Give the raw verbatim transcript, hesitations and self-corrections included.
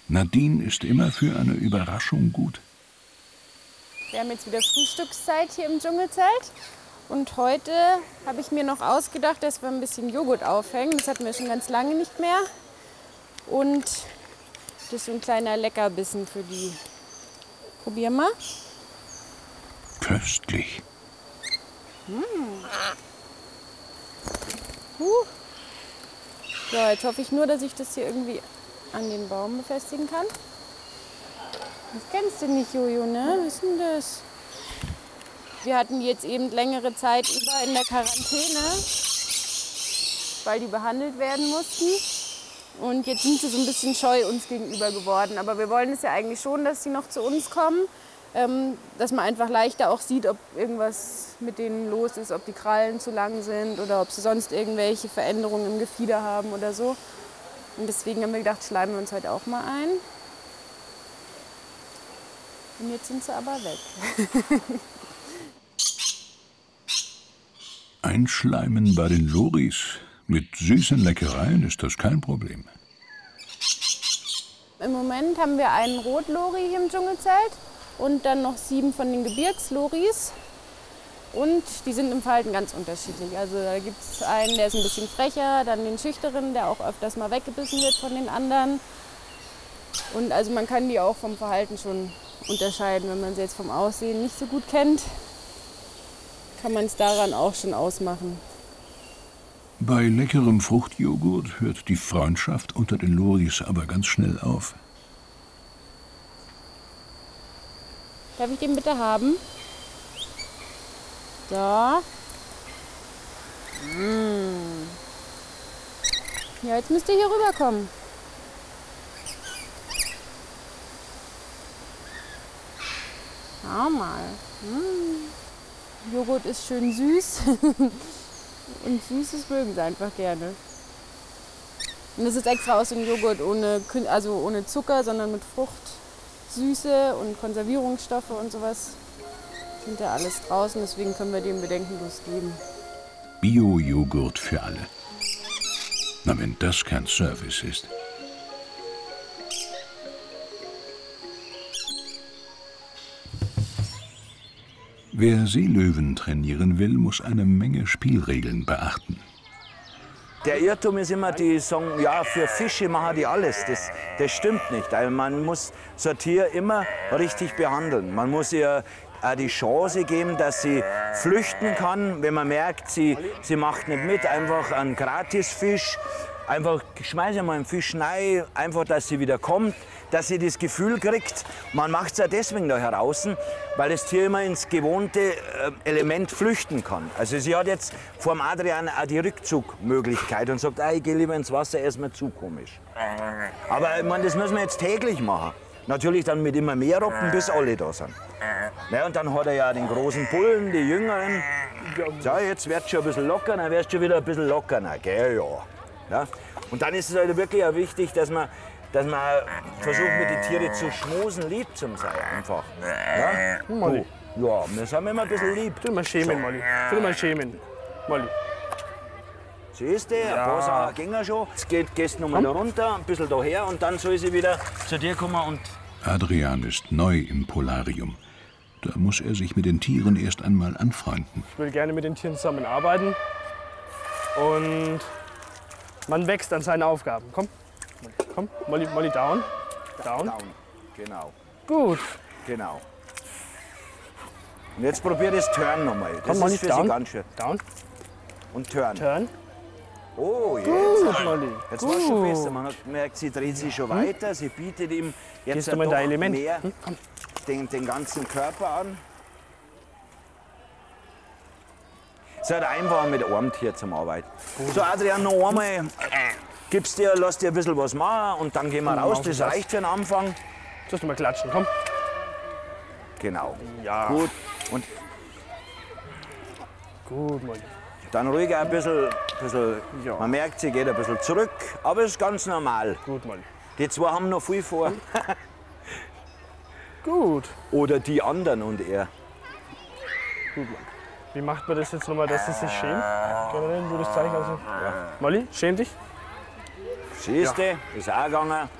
Nadine ist immer für eine Überraschung gut. Wir haben jetzt wieder Frühstückszeit hier im Dschungelzelt. Und heute habe ich mir noch ausgedacht, dass wir ein bisschen Joghurt aufhängen. Das hatten wir schon ganz lange nicht mehr. Und das ist so ein kleiner Leckerbissen für die. Probier mal. Köstlich. Mmh. Uh. So, jetzt hoffe ich nur, dass ich das hier irgendwie an den Baum befestigen kann. Das kennst du nicht, Jojo, ne? Was ist denn das? Wir hatten die jetzt eben längere Zeit über in der Quarantäne, weil die behandelt werden mussten. Und jetzt sind sie so ein bisschen scheu uns gegenüber geworden. Aber wir wollen es ja eigentlich schon, dass sie noch zu uns kommen. Ähm, dass man einfach leichter auch sieht, ob irgendwas mit denen los ist, ob die Krallen zu lang sind oder ob sie sonst irgendwelche Veränderungen im Gefieder haben oder so. Und deswegen haben wir gedacht, schleimen wir uns heute auch mal ein. Und jetzt sind sie aber weg. Einschleimen bei den Loris. Mit süßen Leckereien ist das kein Problem. Im Moment haben wir einen Rotlori hier im Dschungelzelt und dann noch sieben von den Gebirgsloris. Und die sind im Verhalten ganz unterschiedlich. Also da gibt es einen, der ist ein bisschen frecher, dann den schüchteren, der auch öfters mal weggebissen wird von den anderen. Und also man kann die auch vom Verhalten schon unterscheiden. Wenn man sie jetzt vom Aussehen nicht so gut kennt, kann man es daran auch schon ausmachen. Bei leckerem Fruchtjoghurt hört die Freundschaft unter den Loris aber ganz schnell auf. Darf ich den bitte haben? So. Mmh. Ja, jetzt müsst ihr hier rüberkommen. Schau mal. Mmh. Joghurt ist schön süß. Und Süßes mögen sie einfach gerne. Und das ist extra aus dem Joghurt ohne, also ohne Zucker, sondern mit Fruchtsüße und Konservierungsstoffe und sowas. Sind ja alles draußen, deswegen können wir dem bedenkenlos geben. Bio-Joghurt für alle. Na, wenn das kein Service ist. Wer Seelöwen trainieren will, muss eine Menge Spielregeln beachten. Der Irrtum ist immer, die sagen, ja, für Fische machen die alles. Das, das stimmt nicht. Also man muss so ein Tier immer richtig behandeln. Man muss ihr auch die Chance geben, dass sie flüchten kann. Wenn man merkt, sie, sie macht nicht mit, einfach einen Gratisfisch. Einfach schmeiße mal einen Fisch rein, einfach, dass sie wieder kommt, dass sie das Gefühl kriegt. Man macht es ja deswegen da heraus, weil das Tier immer ins gewohnte Element flüchten kann. Also sie hat jetzt vor dem Adrian auch die Rückzugmöglichkeit und sagt, ah, ich gehe lieber ins Wasser, er ist mir zu komisch. Aber ich meine, das müssen wir jetzt täglich machen. Natürlich dann mit immer mehr Robben, bis alle da sind. Ja, und dann hat er ja den großen Bullen, die Jüngeren. So, jetzt wird es schon ein bisschen locker, dann wirst du schon wieder ein bisschen lockerer, gell, ja. Ja? Und dann ist es halt wirklich auch wichtig, dass man, dass man versucht, mit den Tieren zu schmusen, lieb zu sein einfach. Ja? Molly. Ja, wir sind immer ein bisschen lieb. Tu mal schämen, so. Molly. Tu mal schämen, Molly. Siehst du, ein paar Sachen gehen schon. Jetzt geht, gehst du noch mal da runter, ein bisschen daher und dann soll sie wieder zu dir kommen. Und Adrian ist neu im Polarium. Da muss er sich mit den Tieren erst einmal anfreunden. Ich will gerne mit den Tieren zusammenarbeiten. Und man wächst an seinen Aufgaben. Komm, komm, Molly, Molly down. Down. Down, genau. Gut. Genau. Und jetzt probier das Turn nochmal. Das Komm, Molly, ist für down. sie ganz schön. Down. Und Turn. Turn. Oh, jetzt. Gut, Molly. Jetzt war es schon besser. Man hat gemerkt, sie dreht sich schon weiter. Sie bietet ihm jetzt Gehst du mal in dein Element? mehr Hm? Komm. den, den ganzen Körper an. Es ist halt einfach mit einem Tier zum Arbeiten. So, Adrian, noch einmal. Gib's dir, lass dir ein bisschen was machen und dann gehen wir raus. Das reicht für den Anfang. Sollst du mal klatschen, komm. Genau. Ja. Gut. Und Gut, Molly. dann ruhig ein bisschen. bisschen Ja. Man merkt, sie geht ein bisschen zurück, aber es ist ganz normal. Gut, Molly. Die zwei haben noch viel vor. Gut. Oder die anderen und er. Gut, Molly. Wie macht man das jetzt nochmal, dass sie sich schämt? Generell, du das zeigen also. Ja. Molly, schäm dich. Siehst du, ist auch gegangen.